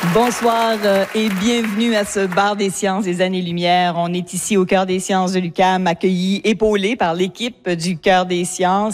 Bonsoir et bienvenue à ce bar des sciences des années-lumière. On est ici au Cœur des sciences de l'UQAM, accueillis, épaulés par l'équipe du Cœur des sciences.